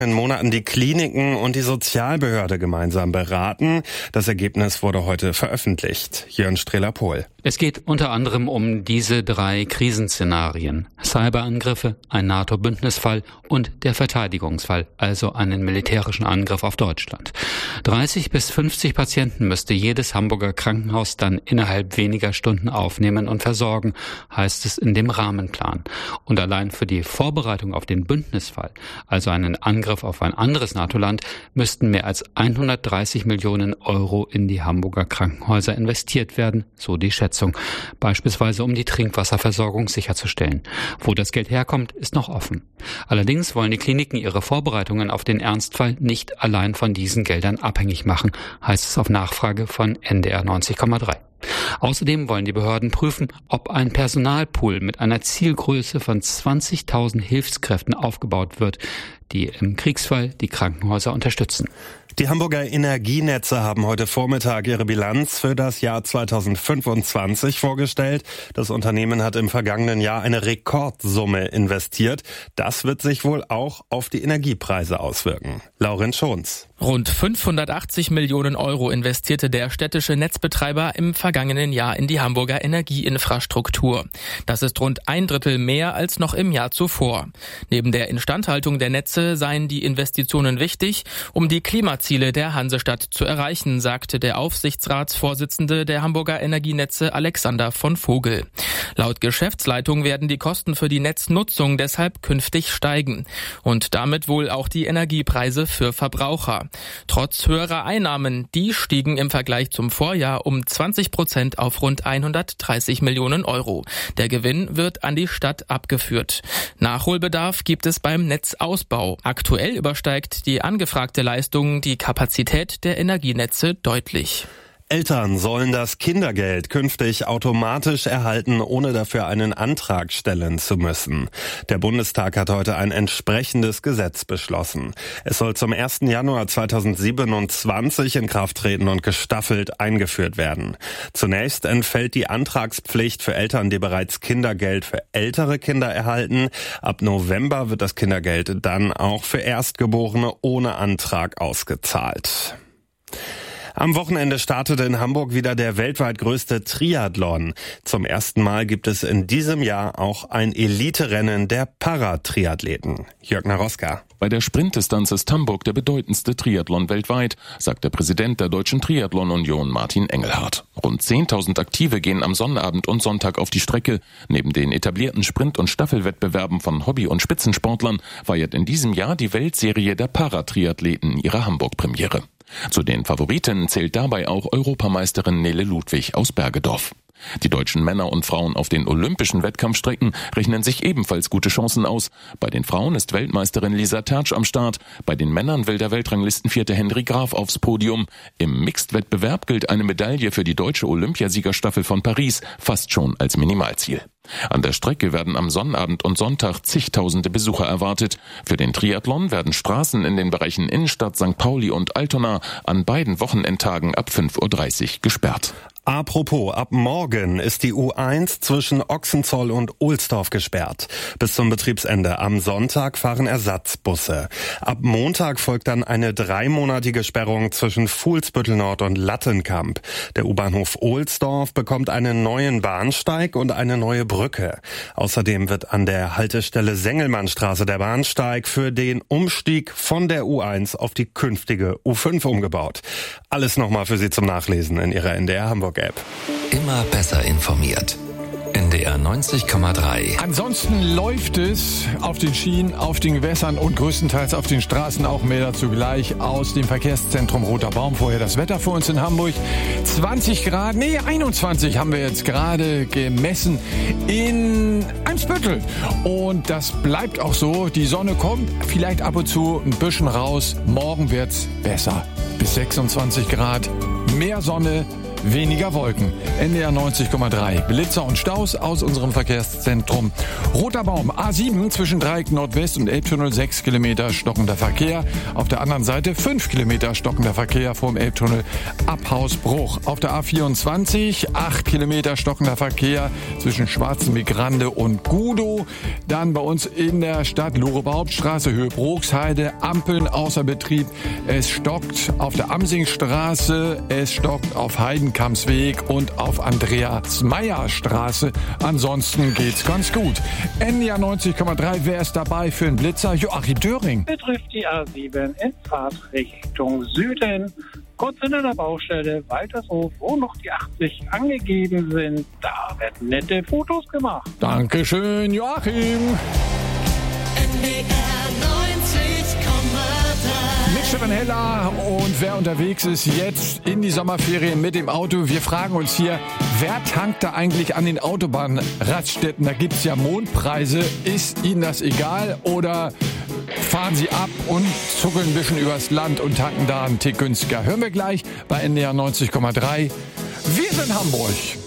Monaten die Kliniken und die Sozialbehörde gemeinsam beraten. Das Ergebnis wurde heute veröffentlicht. Jörn Strehler-Pohl. Es geht unter anderem um diese 3 Krisenszenarien. Cyberangriffe, ein NATO-Bündnisfall und der Verteidigungsfall, also einen militärischen Angriff auf Deutschland. 30 bis 50 Patienten müsste jedes Hamburger Krankenhaus dann innerhalb weniger Stunden aufnehmen und versorgen, heißt es in dem Rahmenplan. Und allein für die Vorbereitung auf den Bündnisfall, also einen Angriff auf ein anderes NATO-Land, müssten mehr als 130 Millionen Euro in die Hamburger Krankenhäuser investiert werden, so die Schätzung. Beispielsweise um die Trinkwasserversorgung sicherzustellen. Wo das Geld herkommt, ist noch offen. Allerdings wollen die Kliniken ihre Vorbereitungen auf den Ernstfall nicht allein von diesen Geldern abhängig machen, heißt es auf Nachfrage von NDR 90,3. Außerdem wollen die Behörden prüfen, ob ein Personalpool mit einer Zielgröße von 20.000 Hilfskräften aufgebaut wird, die im Kriegsfall die Krankenhäuser unterstützen. Die Hamburger Energienetze haben heute Vormittag ihre Bilanz für das Jahr 2025 vorgestellt. Das Unternehmen hat im vergangenen Jahr eine Rekordsumme investiert. Das wird sich wohl auch auf die Energiepreise auswirken. Lauren Schons. Rund 580 Millionen Euro investierte der städtische Netzbetreiber im vergangenen Jahr in die Hamburger Energieinfrastruktur. Das ist rund 1/3 mehr als noch im Jahr zuvor. Neben der Instandhaltung der Netze seien die Investitionen wichtig, um die Klimaziele der Hansestadt zu erreichen, sagte der Aufsichtsratsvorsitzende der Hamburger Energienetze Alexander von Vogel. Laut Geschäftsleitung werden die Kosten für die Netznutzung deshalb künftig steigen und damit wohl auch die Energiepreise für Verbraucher. Trotz höherer Einnahmen, die stiegen im Vergleich zum Vorjahr um 20% auf rund 130 Millionen Euro. Der Gewinn wird an die Stadt abgeführt. Nachholbedarf gibt es beim Netzausbau. Aktuell übersteigt die angefragte Leistung die Kapazität der Energienetze deutlich. Eltern sollen das Kindergeld künftig automatisch erhalten, ohne dafür einen Antrag stellen zu müssen. Der Bundestag hat heute ein entsprechendes Gesetz beschlossen. Es soll zum 1. Januar 2027 in Kraft treten und gestaffelt eingeführt werden. Zunächst entfällt die Antragspflicht für Eltern, die bereits Kindergeld für ältere Kinder erhalten. Ab November wird das Kindergeld dann auch für Erstgeborene ohne Antrag ausgezahlt. Am Wochenende startete in Hamburg wieder der weltweit größte Triathlon. Zum ersten Mal gibt es in diesem Jahr auch ein Elite-Rennen der Paratriathleten. Jörg Naroska. Bei der Sprintdistanz ist Hamburg der bedeutendste Triathlon weltweit, sagt der Präsident der Deutschen Triathlon-Union Martin Engelhardt. Rund 10.000 Aktive gehen am Sonnabend und Sonntag auf die Strecke. Neben den etablierten Sprint- und Staffelwettbewerben von Hobby- und Spitzensportlern feiert in diesem Jahr die Weltserie der Paratriathleten ihre Hamburg-Premiere. Zu den Favoritinnen zählt dabei auch Europameisterin Nele Ludwig aus Bergedorf. Die deutschen Männer und Frauen auf den olympischen Wettkampfstrecken rechnen sich ebenfalls gute Chancen aus. Bei den Frauen ist Weltmeisterin Lisa Tertsch am Start. Bei den Männern will der Weltranglistenvierte Henry Graf aufs Podium. Im Mixed-Wettbewerb gilt eine Medaille für die deutsche Olympiasiegerstaffel von Paris fast schon als Minimalziel. An der Strecke werden am Sonnabend und Sonntag zigtausende Besucher erwartet. Für den Triathlon werden Straßen in den Bereichen Innenstadt, St. Pauli und Altona an beiden Wochenendtagen ab 5.30 Uhr gesperrt. Apropos, ab morgen ist die U1 zwischen Ochsenzoll und Ohlsdorf gesperrt. Bis zum Betriebsende am Sonntag fahren Ersatzbusse. Ab Montag folgt dann eine 3-monatige Sperrung zwischen Fuhlsbüttel Nord und Lattenkamp. Der U-Bahnhof Ohlsdorf bekommt einen neuen Bahnsteig und eine neue Brücke. Außerdem wird an der Haltestelle Sengelmannstraße der Bahnsteig für den Umstieg von der U1 auf die künftige U5 umgebaut. Alles nochmal für Sie zum Nachlesen in Ihrer NDR Hamburg App. Immer besser informiert. NDR 90,3. Ansonsten läuft es auf den Schienen, auf den Gewässern und größtenteils auf den Straßen, auch mehr zugleich aus dem Verkehrszentrum Roter Baum. Vorher das Wetter für uns in Hamburg. 20 Grad, 21 haben wir jetzt gerade gemessen in Eimsbüttel. Und das bleibt auch so. Die Sonne kommt vielleicht ab und zu ein bisschen raus. Morgen wird's besser. Bis 26 Grad, mehr Sonne. weniger Wolken. NDR 90,3. Blitzer und Staus aus unserem Verkehrszentrum Roter Baum. A7 zwischen Dreieck Nordwest und Elbtunnel 6 Kilometer stockender Verkehr. Auf der anderen Seite 5 Kilometer stockender Verkehr vorm Elbtunnel ab Hausbruch. Auf der A24 8 Kilometer stockender Verkehr zwischen Schwarzenbeck-Rande und Gudow. Dann bei uns in der Stadt Loreba Hauptstraße, Höhe Brooksheide, Ampeln außer Betrieb. Es stockt auf der Amsingstraße, es stockt auf Heidenkampsweg und auf Andreas-Meyer-Straße. Ansonsten geht's ganz gut. NDR 90,3, wer ist dabei für einen Blitzer? Joachim Döring. Betrifft die A7 in Fahrtrichtung Süden. Kurz hinter der Baustelle Waltershof, wo noch die 80 angegeben sind. Da werden nette Fotos gemacht. Dankeschön, Joachim. NDR 90,3. Mit Stefan Heller und wer unterwegs ist jetzt in die Sommerferien mit dem Auto. Wir fragen uns hier, wer tankt da eigentlich an den Autobahnraststätten? Da gibt's ja Mondpreise. Ist Ihnen das egal oder fahren Sie ab und zuckeln ein bisschen übers Land und tanken da einen Tick günstiger? Hören wir gleich bei NDR 90,3. Wir sind Hamburg.